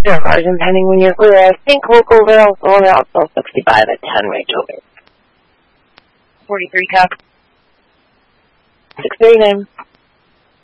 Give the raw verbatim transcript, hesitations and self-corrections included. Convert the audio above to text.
Zero cars impending when you're clear. I think local rail sold out till sixty-five at ten right over. forty-three cop. six thirty-nine.